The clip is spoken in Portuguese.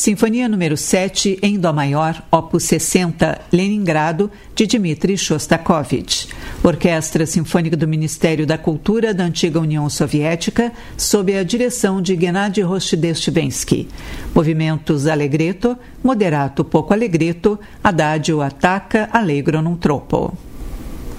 Sinfonia número 7, em Dó maior, opus 60, Leningrado, de Dmitri Shostakovich. Orquestra Sinfônica do Ministério da Cultura da Antiga União Soviética, sob a direção de Gennady Roshidestvenski. Movimentos allegretto, moderato poco allegretto, adagio attacca, allegro non troppo.